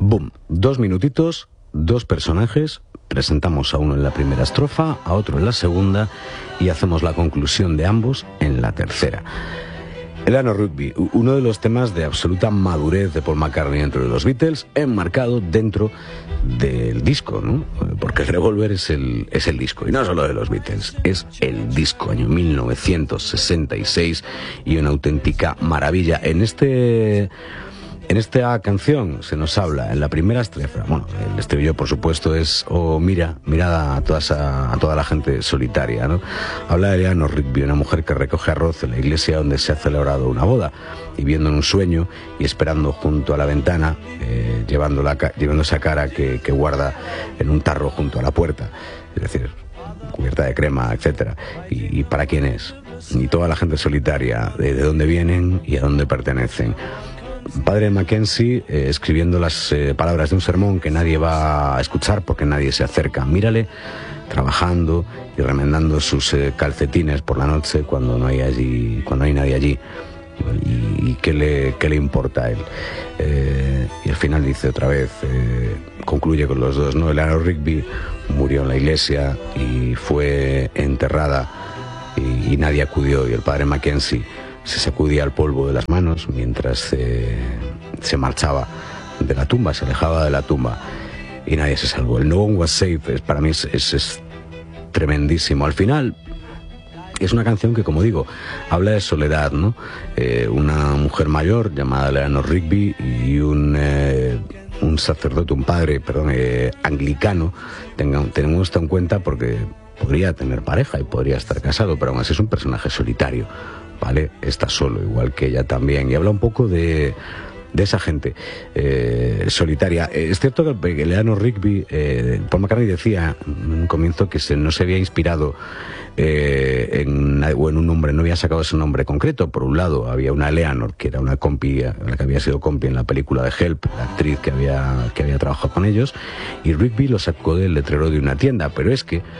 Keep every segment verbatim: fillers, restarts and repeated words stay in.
boom, dos minutitos, dos personajes, presentamos a uno en la primera estrofa, a otro en la segunda y hacemos la conclusión de ambos en la tercera. Eleanor Rigby, uno de los temas de absoluta madurez de Paul McCartney dentro de los Beatles, enmarcado dentro del disco, ¿no? Porque el Revolver es el, es el disco, y no solo de los Beatles, es el disco, año mil novecientos sesenta y seis, y una auténtica maravilla. En este... En esta canción se nos habla, en la primera estrofa, bueno, el estribillo por supuesto es, oh mira, mirada a toda, esa, a toda la gente solitaria, ¿no? Habla de Eleanor Rigby, una mujer que recoge arroz en la iglesia donde se ha celebrado una boda, y viendo en un sueño y esperando junto a la ventana, eh, llevando, la, llevando esa cara que, que guarda en un tarro junto a la puerta, es decir, cubierta de crema, etcétera. ¿Y, y para quién es? Y toda la gente solitaria, de, de dónde vienen y a dónde pertenecen. Padre Mackenzie eh, escribiendo las eh, palabras de un sermón que nadie va a escuchar porque nadie se acerca. Mírale trabajando y remendando sus eh, calcetines por la noche cuando no hay allí, cuando no hay nadie allí. Y, y qué le, qué le importa a él. Eh, y al final dice otra vez, eh, concluye con los dos, ¿no? Eleanor Rigby murió en la iglesia y fue enterrada y, y nadie acudió, y el padre Mackenzie se sacudía el polvo de las manos mientras eh, se marchaba de la tumba, se alejaba de la tumba, y nadie se salvó. El No One Was Safe es, para mí es, es, es tremendísimo. Al final es una canción que, como digo, habla de soledad, ¿no? Eh, una mujer mayor llamada Eleanor Rigby y un, eh, un sacerdote, un padre, perdón, eh, anglicano. Tenga, tenemos esto en cuenta porque podría tener pareja y podría estar casado, pero aún así es un personaje solitario, ¿vale? Está solo, igual que ella también, y habla un poco de, de esa gente eh, solitaria. Es cierto que Eleanor Rigby, eh, Paul McCartney decía en un comienzo que se, no se había inspirado eh, en, o en un nombre, no había sacado ese nombre concreto. Por un lado había una Eleanor, que era una compi, la que había sido compi en la película de Help, la actriz que había, que había trabajado con ellos, y Rigby lo sacó del letrero de una tienda, pero es que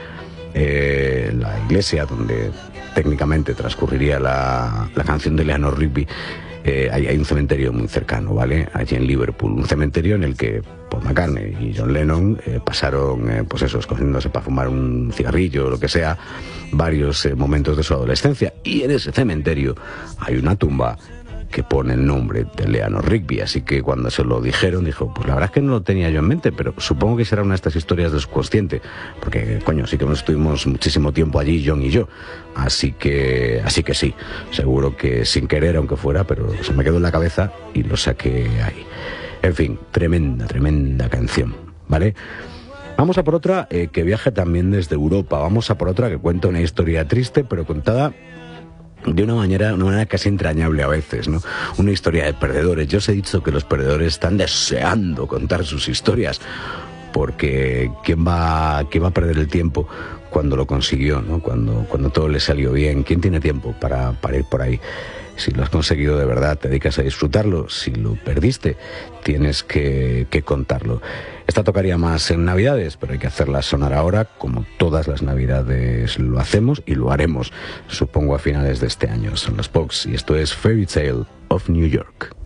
eh, la iglesia donde técnicamente transcurriría la, la canción de Eleanor Rigby, eh, hay, hay un cementerio muy cercano, ¿vale? Allí en Liverpool, un cementerio en el que Paul McCartney y John Lennon eh, pasaron, eh, pues eso, escogiéndose para fumar un cigarrillo o lo que sea, varios eh, momentos de su adolescencia, y en ese cementerio hay una tumba que pone el nombre de Eleanor Rigby, así que cuando se lo dijeron, dijo, pues la verdad es que no lo tenía yo en mente, pero supongo que será una de estas historias del subconsciente, porque coño, sí que nos estuvimos muchísimo tiempo allí, John y yo, así que, así que sí, seguro que sin querer, aunque fuera, pero se me quedó en la cabeza y lo saqué ahí. En fin, tremenda, tremenda canción, ¿vale? Vamos a por otra eh, que viaja también desde Europa, vamos a por otra que cuenta una historia triste, pero contada de una manera, una manera casi entrañable a veces, ¿no? Una historia de perdedores. Yo os he dicho que los perdedores están deseando contar sus historias, porque ¿quién va, quién va a perder el tiempo cuando lo consiguió, ¿no? Cuando, cuando todo le salió bien. ¿Quién tiene tiempo para, para ir por ahí? Si lo has conseguido de verdad, te dedicas a disfrutarlo. Si lo perdiste, tienes que, que contarlo. Esta tocaría más en Navidades, pero hay que hacerla sonar ahora, como todas las Navidades lo hacemos y lo haremos, supongo, a finales de este año. Son los Pogues y esto es Fairy Tale of New York.